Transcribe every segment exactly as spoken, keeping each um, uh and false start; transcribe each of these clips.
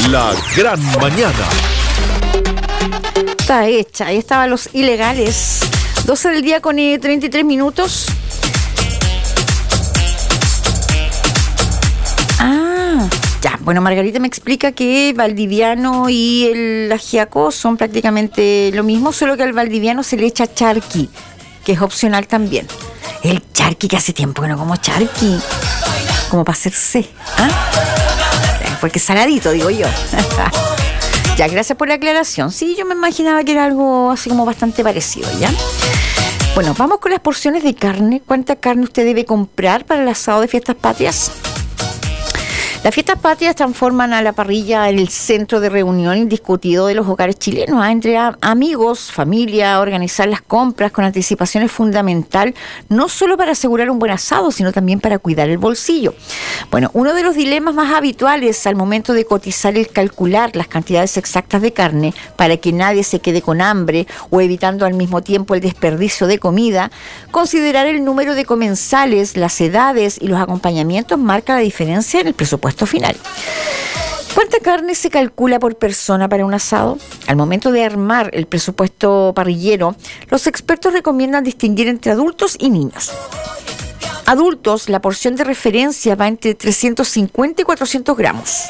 La gran mañana. Está hecha, ahí estaban los ilegales. doce del día con eh, treinta y tres minutos. Ah, ya. Bueno, Margarita me explica que valdiviano y el ajiaco son prácticamente lo mismo, solo que al valdiviano se le echa charqui, que es opcional también. El charqui, que hace tiempo que no como charqui. Como para hacerse, ¿ah? Porque es saladito, digo yo. Ya, gracias por la aclaración. Sí, yo me imaginaba que era algo así como bastante parecido, ¿ya? Bueno, vamos con las porciones de carne. ¿Cuánta carne usted debe comprar para el asado de Fiestas Patrias? Las Fiestas Patrias transforman a la parrilla en el centro de reunión indiscutido de los hogares chilenos. ¿eh? Entre a- amigos, familia, organizar las compras con anticipación es fundamental, no solo para asegurar un buen asado, sino también para cuidar el bolsillo. Bueno, uno de los dilemas más habituales al momento de cotizar es calcular las cantidades exactas de carne para que nadie se quede con hambre o evitando al mismo tiempo el desperdicio de comida. Considerar el número de comensales, las edades y los acompañamientos marca la diferencia en el presupuesto final. ¿Cuánta carne se calcula por persona para un asado? Al momento de armar el presupuesto parrillero, los expertos recomiendan distinguir entre adultos y niños. Adultos, la porción de referencia va entre trescientos cincuenta y cuatrocientos gramos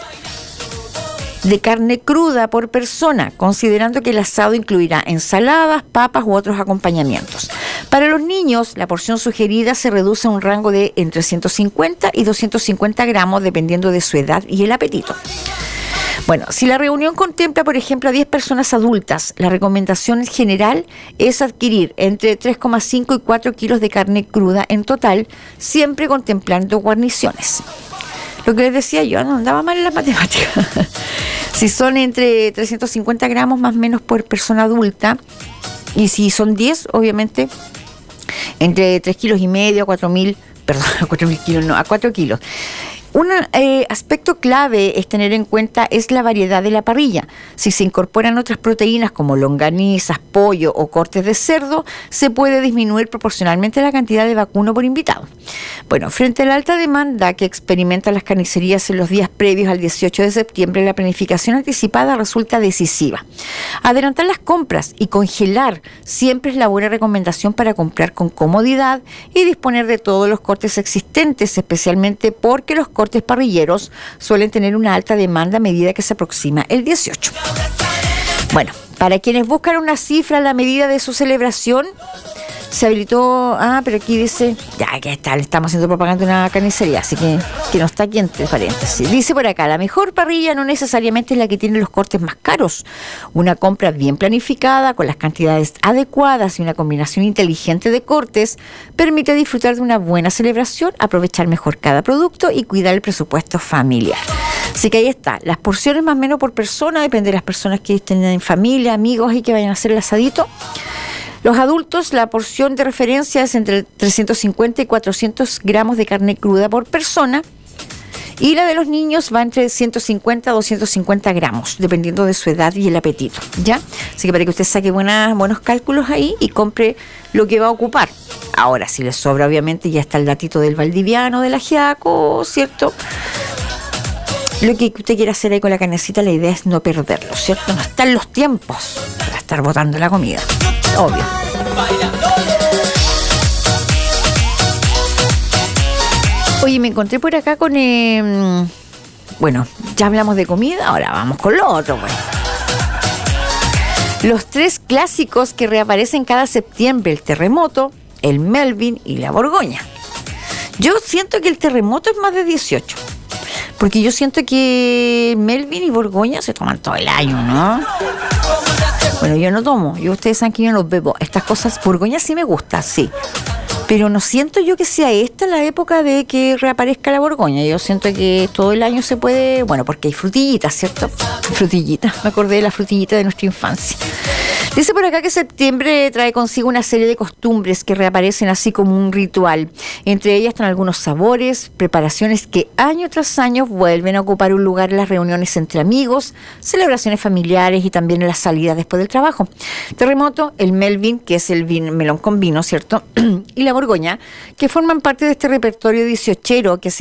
de carne cruda por persona, considerando que el asado incluirá ensaladas, papas u otros acompañamientos. Para los niños, la porción sugerida se reduce a un rango de entre ciento cincuenta y doscientos cincuenta gramos, dependiendo de su edad y el apetito. Bueno, si la reunión contempla, por ejemplo, a diez personas adultas, la recomendación general es adquirir entre tres coma cinco y cuatro kilos de carne cruda en total, siempre contemplando guarniciones. Lo que les decía yo, no andaba mal en las matemáticas. Si son entre trescientos cincuenta gramos más o menos por persona adulta, y si son diez, obviamente, entre tres kilos y medio a cuatro mil, perdón, a cuatro mil kilos, no, a cuatro kilos. Un eh, aspecto clave es tener en cuenta es la variedad de la parrilla. Si se incorporan otras proteínas como longanizas, pollo o cortes de cerdo, se puede disminuir proporcionalmente la cantidad de vacuno por invitado. Bueno, frente a la alta demanda que experimentan las carnicerías en los días previos al dieciocho de septiembre, la planificación anticipada resulta decisiva. Adelantar las compras y congelar siempre es la buena recomendación para comprar con comodidad y disponer de todos los cortes existentes, especialmente porque los cortes cortes parrilleros suelen tener una alta demanda a medida que se aproxima el dieciocho. Bueno, para quienes buscan una cifra a la medida de su celebración, se habilitó, ah, pero aquí dice, ya que está, le estamos haciendo propaganda de una carnicería, así que, que no está aquí entre paréntesis. Dice por acá, la mejor parrilla no necesariamente es la que tiene los cortes más caros. Una compra bien planificada, con las cantidades adecuadas y una combinación inteligente de cortes, permite disfrutar de una buena celebración, aprovechar mejor cada producto y cuidar el presupuesto familiar. Así que ahí está, las porciones más o menos por persona, depende de las personas que estén en familia, amigos y que vayan a hacer el asadito. Los adultos, la porción de referencia es entre trescientos cincuenta y cuatrocientos gramos de carne cruda por persona, y la de los niños va entre ciento cincuenta a doscientos cincuenta gramos, dependiendo de su edad y el apetito, ¿ya? Así que para que usted saque buenas, buenos cálculos ahí y compre lo que va a ocupar. Ahora, si le sobra, obviamente, ya está el datito del valdiviano, del ajiaco, ¿cierto? Lo que usted quiera hacer ahí con la carnecita, la idea es no perderlo, ¿cierto? No están los tiempos para estar botando la comida. Obvio. Oye, me encontré por acá con... Eh, bueno, ya hablamos de comida, ahora vamos con lo otro, pues. Los tres clásicos que reaparecen cada septiembre, el terremoto, el Melvin y la Borgoña. Yo siento que el terremoto es más de dieciocho. Porque yo siento que Melvin y Borgoña se toman todo el año, ¿no? Bueno, yo no tomo. Yo, ustedes saben que yo no bebo. Estas cosas, Borgoña sí me gusta, sí. Pero no siento yo que sea esta la época de que reaparezca la Borgoña. Yo siento que todo el año se puede... Bueno, porque hay frutillitas, ¿cierto? Frutillitas. Me acordé de la frutillita de nuestra infancia. Dice por acá que septiembre trae consigo una serie de costumbres que reaparecen así como un ritual. Entre ellas están algunos sabores, preparaciones que año tras año vuelven a ocupar un lugar en las reuniones entre amigos, celebraciones familiares y también en las salidas después del trabajo. Terremoto, el Melvin, que es el vin, melón con vino, ¿cierto? Y la Borgoña, que forman parte de este repertorio dieciochero que se